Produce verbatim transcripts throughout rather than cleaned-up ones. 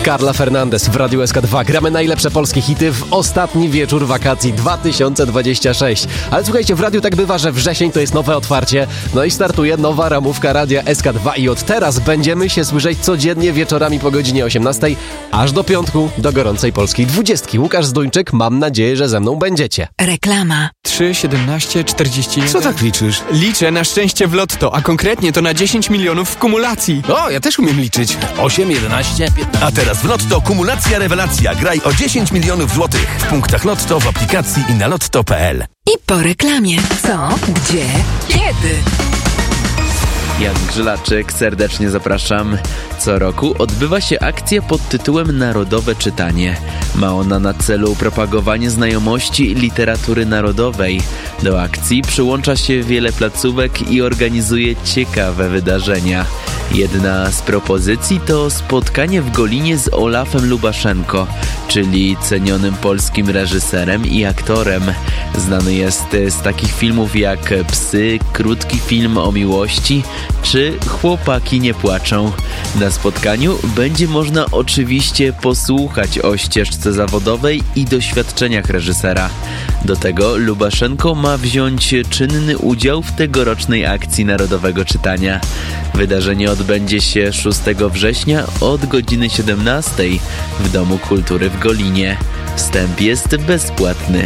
Carla Fernandez w Radiu S K dwa. Gramy najlepsze polskie hity w ostatni wieczór wakacji dwa tysiące dwudziesty szósty. Ale słuchajcie, w radiu tak bywa, że wrzesień to jest nowe otwarcie. No i startuje nowa ramówka Radia S K dwa i od teraz będziemy się słyszeć codziennie wieczorami po godzinie osiemnastej, aż do piątku, do gorącej polskiej dwudziestki. Łukasz Zduńczyk, mam nadzieję, że ze mną będziecie. Reklama. trzy, siedemnaście, czterdzieści jeden. Co tak liczysz? Liczę na szczęście w lotto, a konkretnie to na dziesięć milionów w kumulacji. O, ja też umiem liczyć. osiem, jedenaście, piętnaście. A teraz w Lotto kumulacja rewelacja. Graj o dziesięć milionów złotych w punktach Lotto, w aplikacji i na lotto kropka p l. I po reklamie. Co? Gdzie? Kiedy? Jan Grzylaczyk, serdecznie zapraszam. Co roku odbywa się akcja pod tytułem Narodowe Czytanie. Ma ona na celu propagowanie znajomości literatury narodowej. Do akcji przyłącza się wiele placówek i organizuje ciekawe wydarzenia. Jedna z propozycji to spotkanie w Golinie z Olafem Lubaszenko, czyli cenionym polskim reżyserem i aktorem. Znany jest z takich filmów jak Psy, krótki film o miłości czy Chłopaki nie płaczą. Na spotkaniu będzie można oczywiście posłuchać o ścieżce zawodowej i doświadczeniach reżysera. Do tego Lubaszenko ma wziąć czynny udział w tegorocznej akcji Narodowego Czytania. Wydarzenie odbędzie się szóstego września od godziny siedemnastej w Domu Kultury w Golinie. Wstęp jest bezpłatny.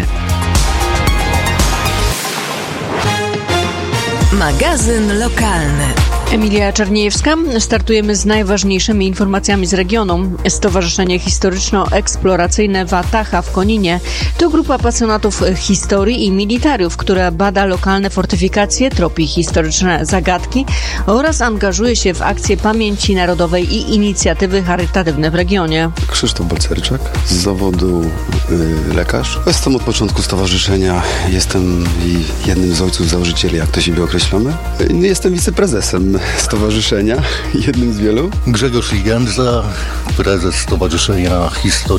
Magazyn lokalny. Emilia Czerniejewska. Startujemy z najważniejszymi informacjami z regionu. Stowarzyszenie Historyczno-Eksploracyjne Wataha w Koninie to grupa pasjonatów historii i militariów, która bada lokalne fortyfikacje, tropi historyczne zagadki oraz angażuje się w akcje pamięci narodowej i inicjatywy charytatywne w regionie. Krzysztof Balcerczak, z zawodu y, lekarz. Jestem od początku stowarzyszenia, jestem jednym z ojców założycieli, jak to siebie określamy. Jestem wiceprezesem stowarzyszenia, jednym z wielu. Grzegorz Ligenza, prezes Stowarzyszenia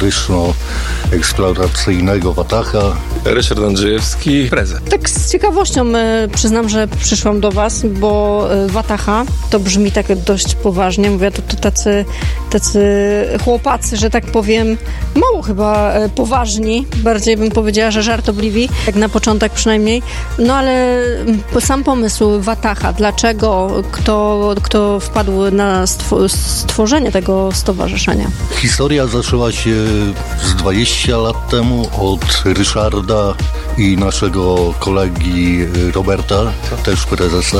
Historyczno-Eksploracyjnego Wataha. Ryszard Andrzejewski, prezes. Tak z ciekawością y, przyznam, że przyszłam do Was, bo y, Wataha to brzmi tak dość poważnie. Mówię, to, to tacy, tacy chłopacy, że tak powiem, mało chyba y, poważni. Bardziej bym powiedziała, że żartobliwi, jak na początek przynajmniej. No ale y, sam pomysł Wataha, dlaczego, kto, kto wpadł na stwo- stworzenie tego stowarzyszenia? Historia zaczęła się z dwadzieścia lat temu od Ryszarda i naszego kolegi Roberta, też prezesa.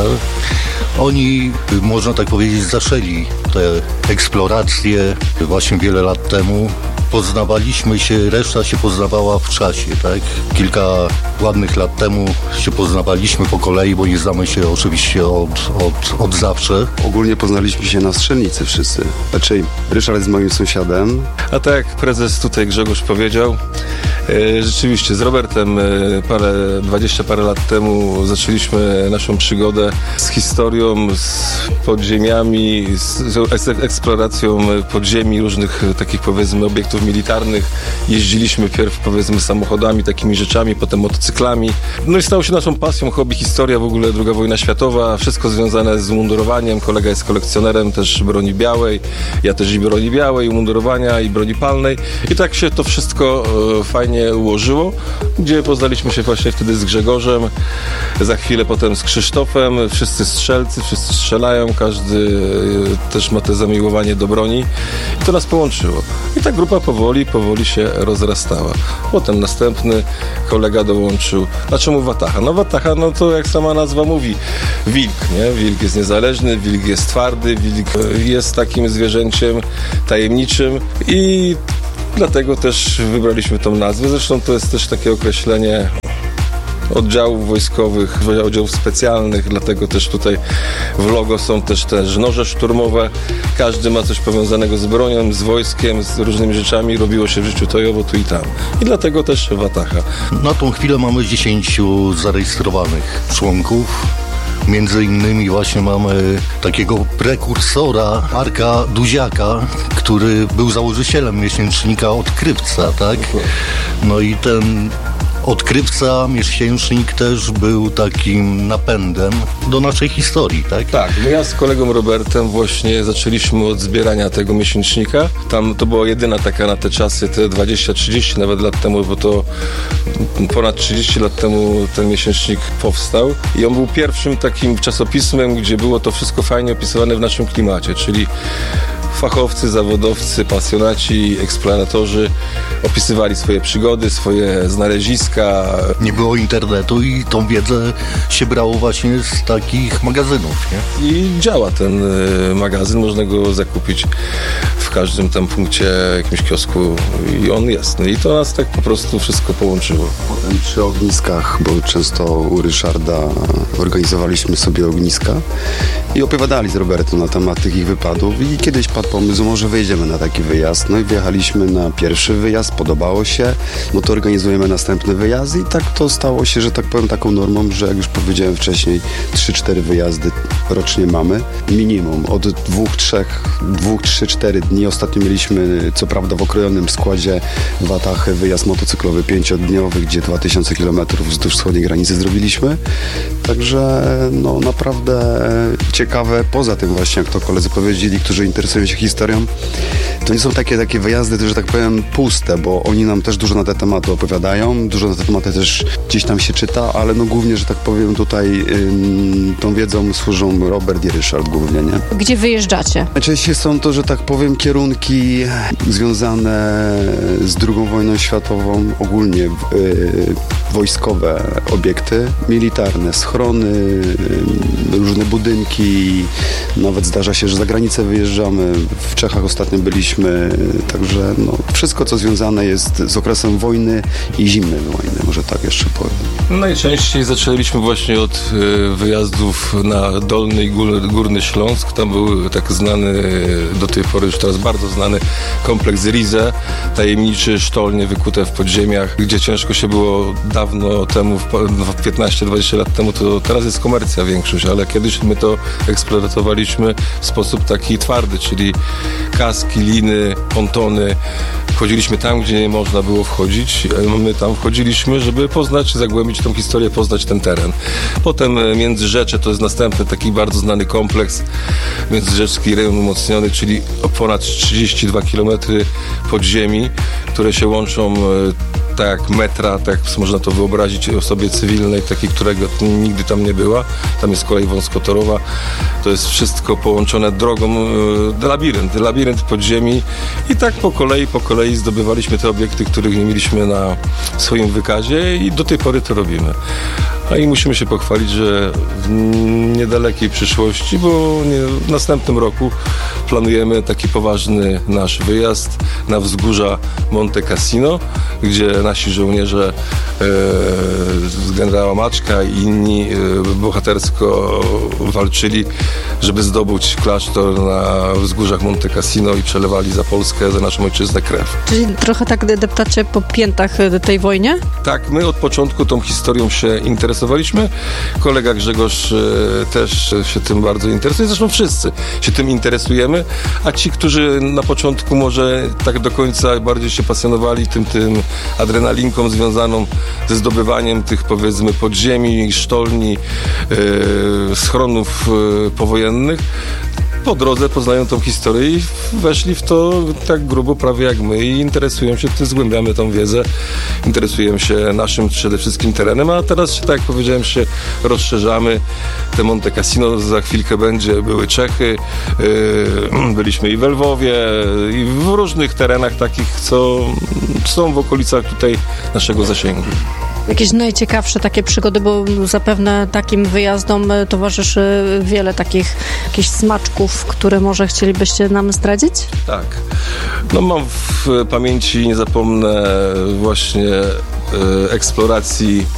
Oni, można tak powiedzieć, zaczęli te eksploracje właśnie wiele lat temu. Poznawaliśmy się, reszta się poznawała w czasie, tak? Kilka ładnych lat temu się poznawaliśmy po kolei, bo nie znamy się oczywiście od, od, od zawsze. Ogólnie poznaliśmy się na strzelnicy wszyscy. Znaczy, Ryszard jest moim sąsiadem. A tak jak prezes tutaj Grzegorz powiedział, e, rzeczywiście z Robertem e, parę, dwadzieścia parę lat temu zaczęliśmy naszą przygodę z historią, z podziemiami, z, z eksploracją podziemi różnych takich, powiedzmy, obiektów militarnych. Jeździliśmy pierw, powiedzmy, samochodami, takimi rzeczami, potem motocyklami. No i stało się naszą pasją, hobby, historia, w ogóle druga wojna światowa, wszystko związane z umundurowaniem. Kolega jest kolekcjonerem też broni białej, ja też i broni białej, umundurowania i broni palnej. I tak się to wszystko e, fajnie ułożyło, gdzie poznaliśmy się właśnie wtedy z Grzegorzem, za chwilę potem z Krzysztofem. Wszyscy strzelcy, wszyscy strzelają, każdy e, też ma to zamiłowanie do broni. I to nas połączyło. I ta grupa powoli, powoli się rozrastała. Potem następny kolega dołączył. A czemu Wataha? No Wataha, no to jak sama nazwa mówi, wilk, nie? Wilk jest niezależny, wilk jest twardy, wilk jest takim zwierzęciem tajemniczym i dlatego też wybraliśmy tą nazwę. Zresztą to jest też takie określenie oddziałów wojskowych, oddziałów specjalnych, dlatego też tutaj w logo są też też noże szturmowe. Każdy ma coś powiązanego z bronią, z wojskiem, z różnymi rzeczami. Robiło się w życiu to i owo, tu i tam. I dlatego też Wataha. Na tą chwilę mamy dziesięciu zarejestrowanych członków. Między innymi właśnie mamy takiego prekursora Arka Duziaka, który był założycielem miesięcznika Odkrywca, tak? No i ten Odkrywca, miesięcznik też był takim napędem do naszej historii, tak? Tak, no ja z kolegą Robertem właśnie zaczęliśmy od zbierania tego miesięcznika. Tam to była jedyna taka na te czasy, te dwadzieścia trzydzieści nawet lat temu, bo to ponad trzydzieści lat temu ten miesięcznik powstał i on był pierwszym takim czasopismem, gdzie było to wszystko fajnie opisywane w naszym klimacie, czyli fachowcy, zawodowcy, pasjonaci, eksploratorzy opisywali swoje przygody, swoje znaleziska. Nie było internetu i tą wiedzę się brało właśnie z takich magazynów, nie? I działa ten y, magazyn, można go zakupić w każdym tam punkcie, jakimś kiosku i on jest. No i to nas tak po prostu wszystko połączyło. Potem przy ogniskach, bo często u Ryszarda organizowaliśmy sobie ogniska i opowiadali z Robertem na temat tych ich wypadów i kiedyś padł pomysł, może wyjedziemy na taki wyjazd. No i wjechaliśmy na pierwszy wyjazd, podobało się, no to organizujemy następny wyjazd i tak to stało się, że tak powiem, taką normą, że jak już powiedziałem wcześniej, trzy cztery wyjazdy rocznie mamy. Minimum od dwóch, trzech, dwóch, trzy, cztery dni. Ostatnio mieliśmy, co prawda w okrojonym składzie Watachy, wyjazd motocyklowy pięciodniowy, gdzie dwa tysiące kilometrów wzdłuż wschodniej granicy zrobiliśmy. Także no naprawdę ciekawe, poza tym właśnie, jak to koledzy powiedzieli, którzy interesują się historią, to nie są takie, takie wyjazdy, że tak powiem, puste, bo oni nam też dużo na te tematy opowiadają, dużo na te tematy też gdzieś tam się czyta, ale no głównie, że tak powiem, tutaj ym, tą wiedzą służą Robert i Ryszard głównie, nie? Gdzie wyjeżdżacie? Najczęściej są to, że tak powiem, kierunki związane z drugą wojną światową, ogólnie yy, wojskowe obiekty, militarne, schrony, yy, różne budynki, nawet zdarza się, że za granicę wyjeżdżamy, w Czechach ostatnio byliśmy, także no, wszystko, co związane jest z okresem wojny i zimnej wojny, może tak jeszcze powiem. Najczęściej zaczęliśmy właśnie od y, wyjazdów na Dolny i Gór, Górny Śląsk. Tam był tak znany, do tej pory już teraz bardzo znany kompleks Rize, tajemniczy sztolnie wykute w podziemiach, gdzie ciężko się było dawno temu, w piętnaście dwadzieścia lat temu, to teraz jest komercja większość, ale kiedyś my to eksploatowaliśmy w sposób taki twardy, czyli kaski, liny, pontony. Wchodziliśmy tam, gdzie nie można było wchodzić. My tam wchodziliśmy, żeby poznać, zagłębić tą historię, poznać ten teren. Potem Międzyrzecze to jest następny taki bardzo znany kompleks, Międzyrzecki rejon umocniony, czyli ponad trzydzieści dwa kilometry podziemi, które się łączą tak jak metra, tak jak można to wyobrazić osobie cywilnej, takiej, którego nigdy tam nie była. Tam jest kolej wąskotorowa. To jest wszystko połączone drogą, e, labirynt, labirynt podziemi i tak po kolei, po kolei zdobywaliśmy te obiekty, których nie mieliśmy na swoim wykazie i do tej pory to robimy. A i musimy się pochwalić, że w niedalekiej przyszłości, bo nie, w następnym roku planujemy taki poważny nasz wyjazd na wzgórza Monte Cassino, gdzie nasi żołnierze e, z generała Maczka i inni e, bohatersko walczyli, żeby zdobyć klasztor na wzgórzach Monte Cassino i przelewali za Polskę, za naszą ojczyznę krew. Czyli trochę tak deptacie po piętach tej wojnie? Tak, my od początku tą historią się interesowaliśmy. Kolega Grzegorz e, też się tym bardzo interesuje. Zresztą wszyscy się tym interesujemy, a ci, którzy na początku może tak do końca bardziej się pasjonowali tym, tym adrenalinką związaną ze zdobywaniem tych, powiedzmy, podziemi, sztolni, e, schronów e, powojennych, po drodze poznają tą historię i weszli w to tak grubo prawie jak my i interesują się tym, zgłębiamy tą wiedzę, interesujemy się naszym przede wszystkim terenem, a teraz, tak jak powiedziałem, się rozszerzamy. Te Monte Cassino za chwilkę będzie, były Czechy, yy, byliśmy i w Lwowie, i w różnych terenach takich, co są w okolicach tutaj naszego zasięgu. Jakieś najciekawsze takie przygody, bo zapewne takim wyjazdom towarzyszy wiele takich jakichś smaczków, które może chcielibyście nam zdradzić? Tak. No mam w pamięci, nie zapomnę właśnie e, eksploracji